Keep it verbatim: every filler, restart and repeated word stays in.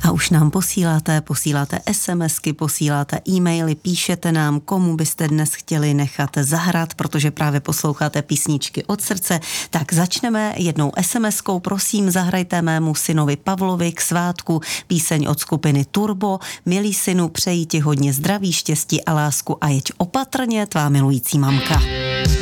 A už nám posíláte, posíláte SMSky, posíláte e-maily, píšete nám, komu byste dnes chtěli nechat zahrát, protože právě posloucháte písničky od srdce. Tak začneme jednou SMSkou. Prosím, zahrajte mému synovi Pavlovi k svátku píseň od skupiny Turbo. Milý synu, přeji ti hodně zdraví, štěstí a lásku a jeď opatrně, tvá milující mamka.